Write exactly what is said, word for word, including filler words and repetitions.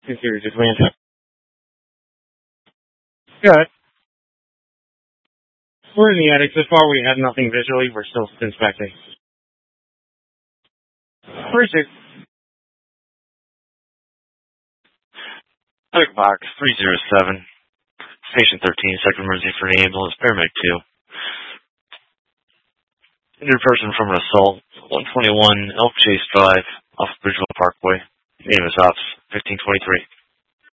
Interior Atlanta. Good. We're in the attic. So far, we have nothing visually. We're still inspecting. Appreciate it. Attic box three zero seven, Station thirteen, second emergency for an ambulance, paramedic two. Injured person from an assault, one twenty-one Elk Chase Drive, off Bridgeville Parkway. Name is Ops, fifteen twenty-three.